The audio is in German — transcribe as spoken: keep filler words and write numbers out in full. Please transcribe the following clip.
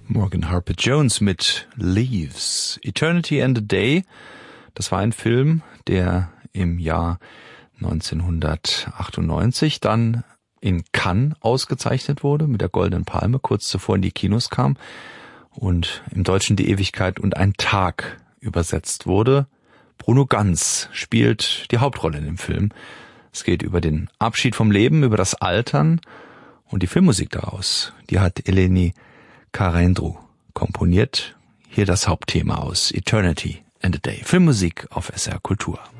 Morgan Harper Jones mit Leaves. Eternity and a Day, das war ein Film, der im Jahr neunzehnhundertachtundneunzig dann in Cannes ausgezeichnet wurde, mit der Goldenen Palme, kurz zuvor in die Kinos kam und im Deutschen Die Ewigkeit und ein Tag übersetzt wurde. Bruno Ganz spielt die Hauptrolle in dem Film. Es geht über den Abschied vom Leben, über das Altern und die Filmmusik daraus. Die hat Eleni Karendru komponiert. Hier das Hauptthema aus Eternity and a Day. Filmmusik auf S R Kultur.